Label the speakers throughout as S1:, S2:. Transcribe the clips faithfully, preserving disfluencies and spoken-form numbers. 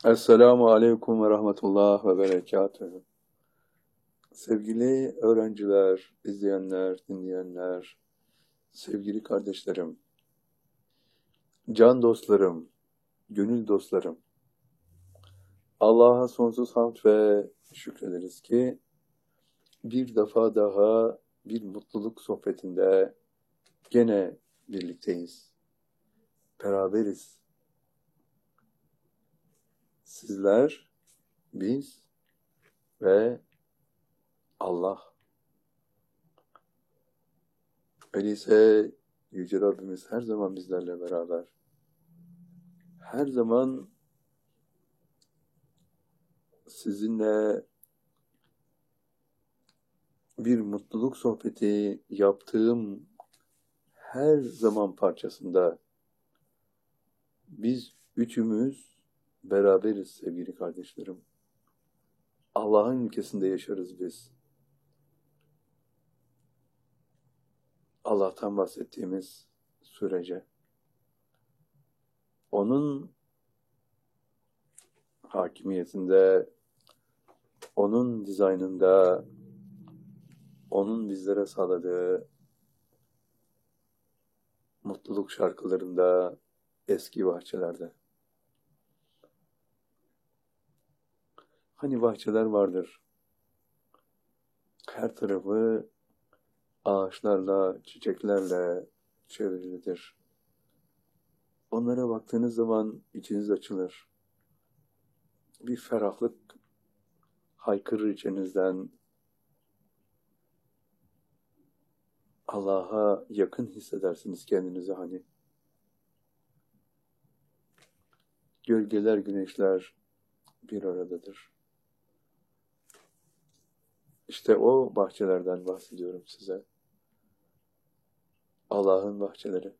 S1: Esselamu Aleyküm ve Rahmetullah ve Berekatühü. Sevgili öğrenciler, izleyenler, dinleyenler, sevgili kardeşlerim, can dostlarım, gönül dostlarım, Allah'a sonsuz hamd ve şükrederiz ki bir defa daha bir mutluluk sohbetinde gene birlikteyiz, beraberiz. Sizler, biz ve Allah. Öyleyse Yüce Rabbimiz her zaman bizlerle beraber. Her zaman sizinle bir mutluluk sohbeti yaptığım her zaman parçasında biz üçümüz beraberiz sevgili kardeşlerim. Allah'ın ülkesinde yaşarız biz. Allah'tan bahsettiğimiz sürece. Onun hakimiyetinde, onun dizaynında, onun bizlere sağladığı mutluluk şarkılarında, eski bahçelerde. Hani bahçeler vardır. Her tarafı ağaçlarla, çiçeklerle çevrilidir. Onlara baktığınız zaman içiniz açılır. Bir ferahlık haykırır içinizden. Allah'a yakın hissedersiniz kendinizi hani. Gölgeler, güneşler bir aradadır. İşte o bahçelerden bahsediyorum size. Allah'ın bahçeleri.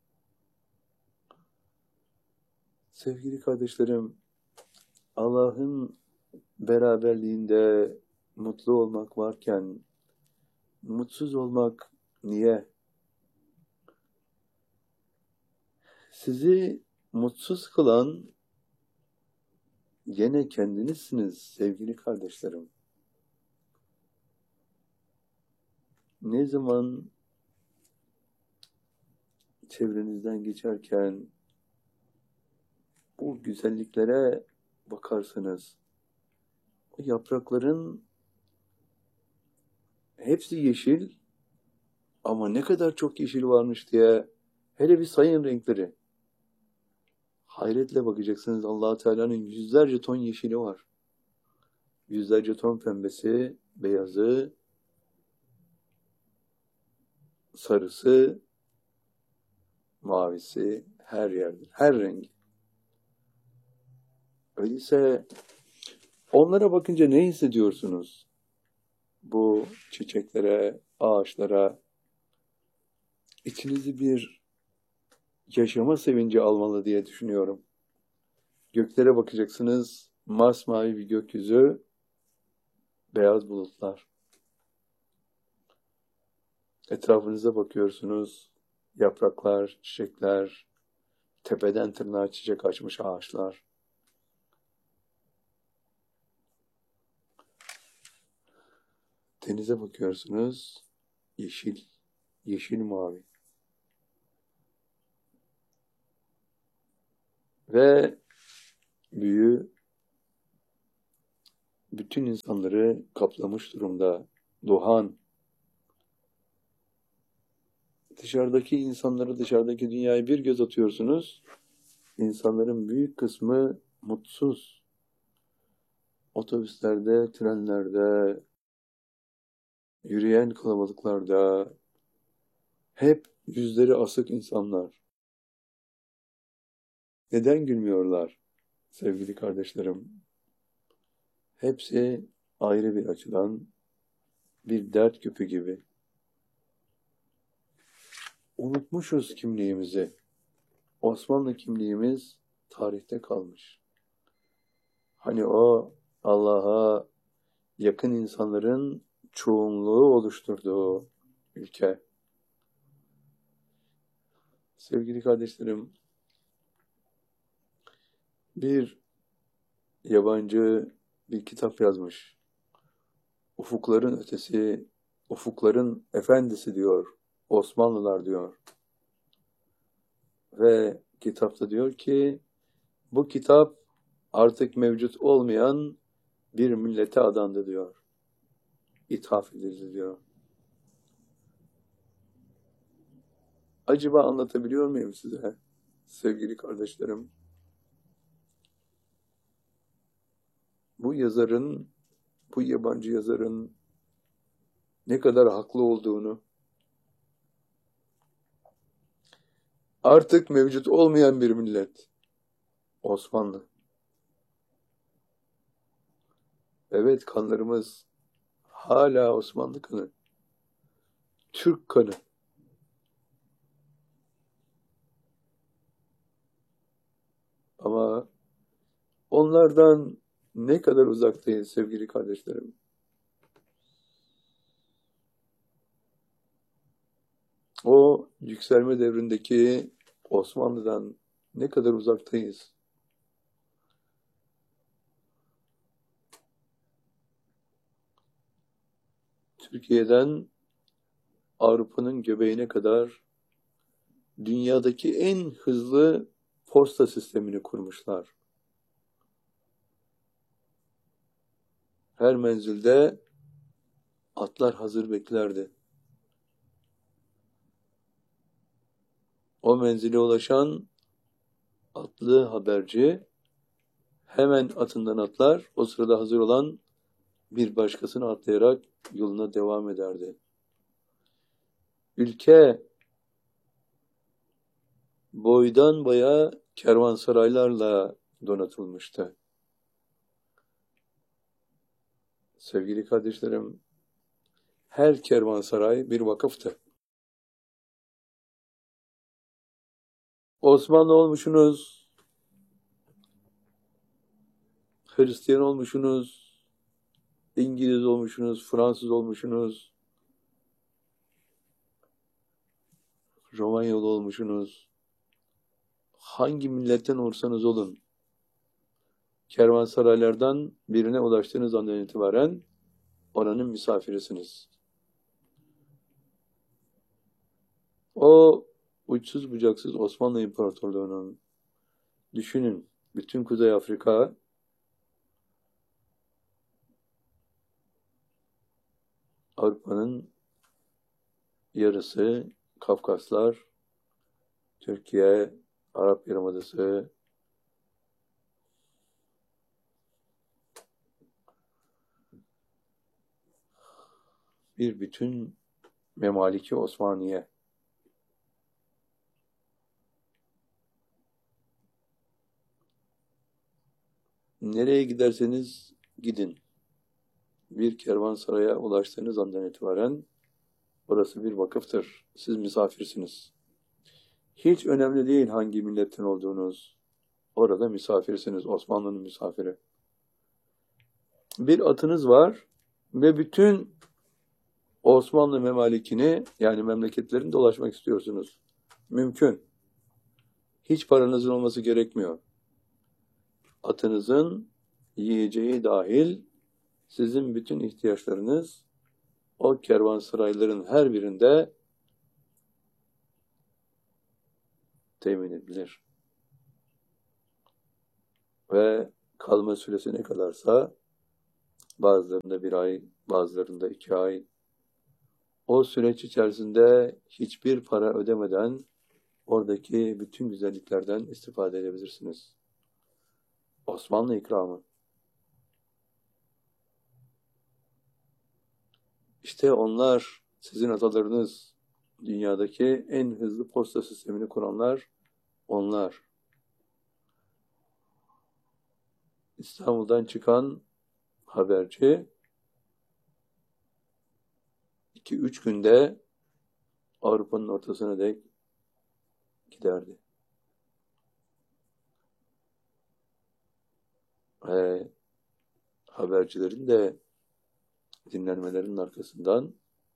S1: Sevgili kardeşlerim, Allah'ın beraberliğinde mutlu olmak varken mutsuz olmak niye? Sizi mutsuz kılan gene kendinizsiniz sevgili kardeşlerim. Ne zaman çevrenizden geçerken bu güzelliklere bakarsınız. O yaprakların hepsi yeşil ama ne kadar çok yeşil varmış diye hele bir sayın renkleri. Hayretle bakacaksınız, Allah Teala'nın yüzlerce ton yeşili var. Yüzlerce ton pembesi, beyazı, sarısı, mavisi her yerde, her rengi. Öyleyse onlara bakınca ne hissediyorsunuz? Bu çiçeklere, ağaçlara içinizi bir yaşama sevinci almalı diye düşünüyorum. Göklere bakacaksınız, masmavi bir gökyüzü, beyaz bulutlar. Etrafınıza bakıyorsunuz, yapraklar, çiçekler, tepeden tırnağa çiçek açmış ağaçlar. Denize bakıyorsunuz, yeşil, yeşil mavi. Ve büyü bütün insanları kaplamış durumda. Duhan. Dışarıdaki insanları, dışarıdaki dünyayı bir göz atıyorsunuz. İnsanların büyük kısmı mutsuz. Otobüslerde, trenlerde, yürüyen kalabalıklarda hep yüzleri asık insanlar. Neden gülmüyorlar sevgili kardeşlerim? Hepsi ayrı bir açıdan bir dert küpü gibi. Unutmuşuz kimliğimizi. Osmanlı kimliğimiz tarihte kalmış. Hani o Allah'a yakın insanların çoğunluğu oluşturduğu ülke. Sevgili kardeşlerim, bir yabancı bir kitap yazmış. Ufukların ötesi, ufukların efendisi diyor. Osmanlılar diyor. Ve kitapta diyor ki bu kitap artık mevcut olmayan bir millete adandı diyor. İthaf edildi diyor. Acaba anlatabiliyor muyum size sevgili kardeşlerim? Bu yazarın, bu yabancı yazarın ne kadar haklı olduğunu, artık mevcut olmayan bir millet, Osmanlı. Evet, kanlarımız hala Osmanlı kanı, Türk kanı. Ama onlardan ne kadar uzaktayız sevgili kardeşlerim. O yükselme devrindeki Osmanlı'dan ne kadar uzaktayız. Türkiye'den Avrupa'nın göbeğine kadar dünyadaki en hızlı posta sistemini kurmuşlar. Her menzilde atlar hazır beklerdi. O menzile ulaşan atlı haberci hemen atından atlar, o sırada hazır olan bir başkasını atlayarak yoluna devam ederdi. Ülke boydan boya kervansaraylarla donatılmıştı. Sevgili kardeşlerim, her kervansaray bir vakıftı. Osmanlı olmuşsunuz, Hristiyan olmuşsunuz, İngiliz olmuşsunuz, Fransız olmuşsunuz, Romanyalı olmuşsunuz. Hangi milletten olursanız olun, kervansaraylardan birine ulaştığınız andan itibaren oranın misafirisiniz. O uçsuz bucaksız Osmanlı İmparatorluğu'nun, düşünün, bütün Kuzey Afrika, Avrupa'nın yarısı, Kafkaslar, Türkiye, Arap Yarımadası, bir bütün Memaliki Osmaniye. Nereye giderseniz gidin, bir kervansaraya ulaştığınız andan itibaren orası bir vakıftır. Siz misafirsiniz. Hiç önemli değil hangi milletten olduğunuz. Orada misafirsiniz, Osmanlı'nın misafiri. Bir atınız var ve bütün Osmanlı memalikini, yani memleketlerini dolaşmak istiyorsunuz. Mümkün. Hiç paranızın olması gerekmiyor. Atınızın yiyeceği dahil sizin bütün ihtiyaçlarınız o kervansarayların her birinde temin edilir. Ve kalma süresi ne kadarsa, bazılarında bir ay, bazılarında iki ay, o süreç içerisinde hiçbir para ödemeden oradaki bütün güzelliklerden istifade edebilirsiniz. Osmanlı ikramı. İşte onlar, sizin atalarınız, dünyadaki en hızlı posta sistemini kuranlar onlar. İstanbul'dan çıkan haberci iki üç günde Avrupa'nın ortasına dek giderdi. Ve habercilerin de dinlenmelerinin arkasından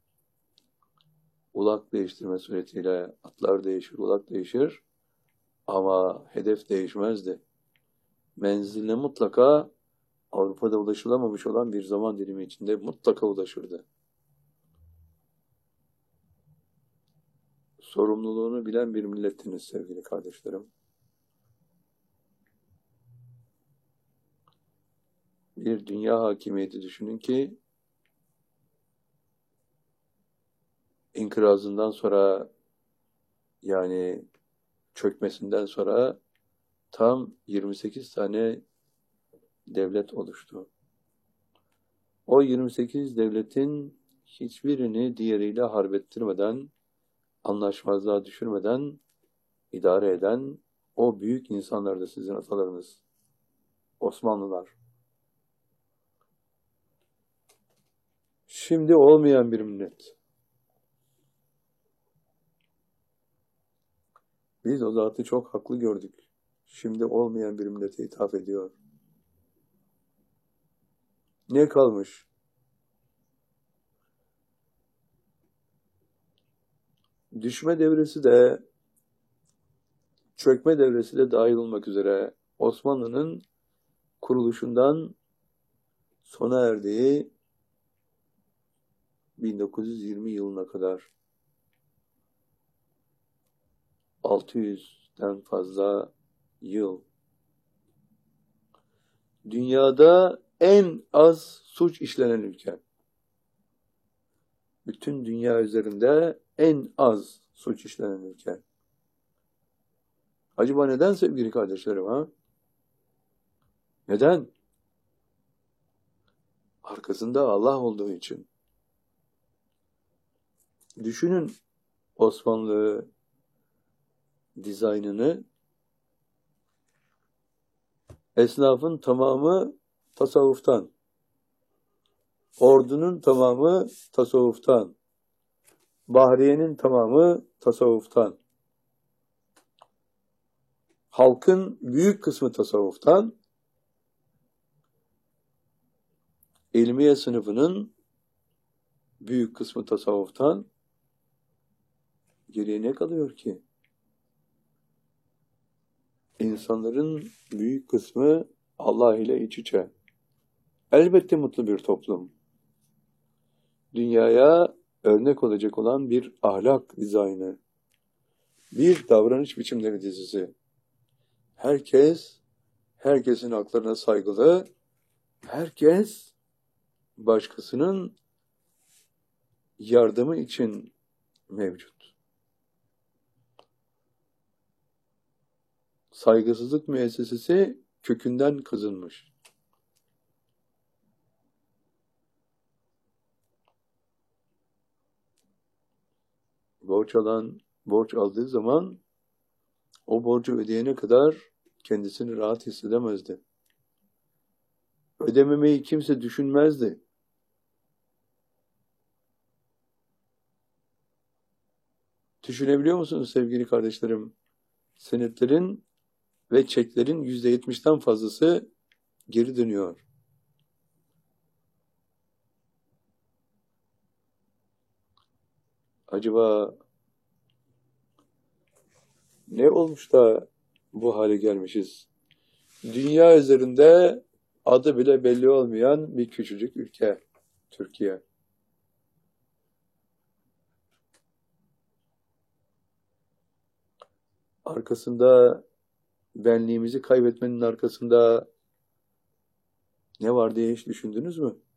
S1: ulak değiştirme suretiyle atlar değişir, ulak değişir ama hedef değişmezdi. Menziline mutlaka Avrupa'da ulaşılamamış olan bir zaman dilimi içinde mutlaka ulaşırdı. Sorumluluğunu bilen bir millettiniz sevgili kardeşlerim. Bir dünya hakimiyeti düşünün ki inkırazından sonra, yani çökmesinden sonra tam yirmi sekiz tane devlet oluştu. O yirmi sekiz devletin hiçbirini diğeriyle harbettirmeden, anlaşmazlığa düşürmeden idare eden o büyük insanlar da sizin atalarınız, Osmanlılar. Şimdi olmayan bir millet. Biz o zatı çok haklı gördük. Şimdi olmayan bir millete ithaf ediyor. Ne kalmış? Düşme devresi de, çökme devresi de dahil olmak üzere Osmanlı'nın kuruluşundan sona erdiği bin dokuz yüz yirmi yılına kadar altı yüzden fazla yıl. Dünyada en az suç işlenen ülke. Bütün dünya üzerinde en az suç işlenen ülke. Acaba neden sevgili kardeşlerim ha? Neden? Arkasında Allah olduğu için. Düşünün Osmanlı dizaynını. Esnafın tamamı tasavvuftan. Ordunun tamamı tasavvuftan. Bahriyenin tamamı tasavvuftan. Halkın büyük kısmı tasavvuftan. İlmiye sınıfının büyük kısmı tasavvuftan. Geriye ne kalıyor ki? İnsanların büyük kısmı Allah ile iç içe. Elbette mutlu bir toplum. Dünyaya örnek olacak olan bir ahlak dizaynı. Bir davranış biçimleri dizisi. Herkes, herkesin haklarına saygılı. Herkes başkasının yardımı için mevcut. Saygısızlık müessesesi kökünden kazınmış. Borç alan, borç aldığı zaman o borcu ödeyene kadar kendisini rahat hissedemezdi. Ödememeyi kimse düşünmezdi. Düşünebiliyor musunuz sevgili kardeşlerim? Senetlerin ve çeklerin yüzde yetmişten fazlası geri dönüyor. Acaba ne olmuş da bu hale gelmişiz? Dünya üzerinde adı bile belli olmayan bir küçücük ülke, Türkiye. Arkasında, benliğimizi kaybetmenin arkasında ne var diye hiç düşündünüz mü?